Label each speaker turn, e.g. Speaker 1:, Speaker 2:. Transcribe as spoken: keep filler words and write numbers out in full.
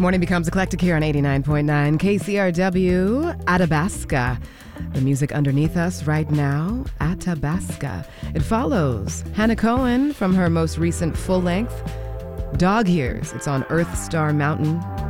Speaker 1: Morning becomes eclectic here on eighty-nine point nine K C R W, Athabasca. The music underneath us right now, Athabasca. It follows Hannah Cohen from her most recent full-length, Dog Years. It's on Earth Star Mountain